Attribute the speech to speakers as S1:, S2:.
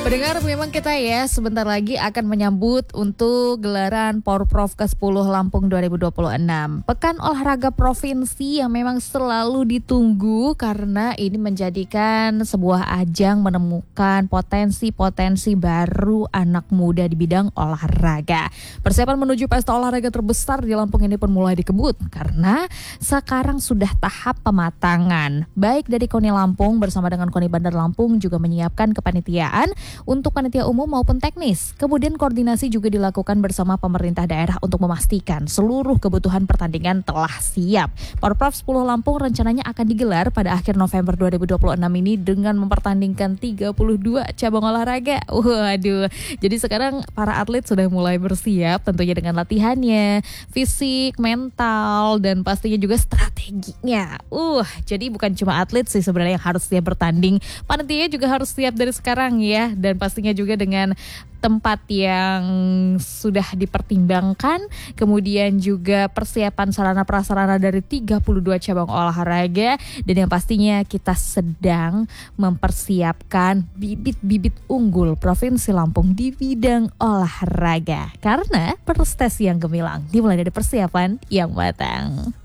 S1: Pendengar, memang kita ya sebentar lagi akan menyambut untuk gelaran Porprov ke-10 Lampung 2026. Pekan olahraga provinsi yang memang selalu ditunggu karena ini menjadikan sebuah ajang menemukan potensi-potensi baru anak muda di bidang olahraga. Persiapan menuju pesta olahraga terbesar di Lampung ini pun mulai dikebut karena sekarang sudah tahap pematangan. Baik dari KONI Lampung bersama dengan KONI Bandar Lampung juga menyiapkan kepanitiaan untuk panitia umum maupun teknis. Kemudian koordinasi juga dilakukan bersama pemerintah daerah untuk memastikan seluruh kebutuhan pertandingan telah siap. Porprov 10 Lampung rencananya akan digelar pada akhir November 2026 ini dengan mempertandingkan 32 cabang olahraga. Waduh, jadi sekarang para atlet sudah mulai bersiap tentunya dengan latihannya, fisik, mental, dan pastinya juga strateginya. Jadi bukan cuma atlet sih sebenarnya yang harus siap bertanding, panitia juga harus siap dari sekarang ya. Dan pastinya juga dengan tempat yang sudah dipertimbangkan, kemudian juga persiapan sarana prasarana dari 32 cabang olahraga, dan yang pastinya kita sedang mempersiapkan bibit-bibit unggul Provinsi Lampung di bidang olahraga. Karena prestasi yang gemilang dimulai dari persiapan yang matang.